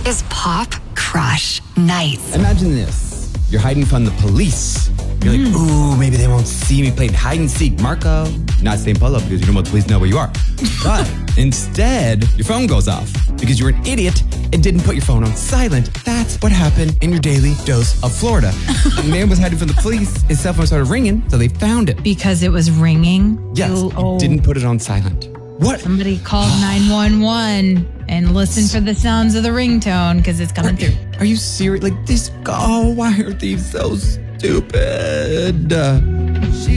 is Pop Crush Nights. Imagine this. You're hiding from the police. You're like, ooh, maybe they won't see me playing hide and seek. Marco, not saying Polo because you don't want the police to know where you are. But instead, your phone goes off because you're an idiot and didn't put your phone on silent. That's what happened in your daily dose of Florida. The man was hiding from the police. His cell phone started ringing, so they found it. Because it was ringing? Yes, you didn't put it on silent. What? Somebody called 911 and listened for the sounds of the ringtone because it's coming through. Are you serious? Like this? Oh, why are these so stupid?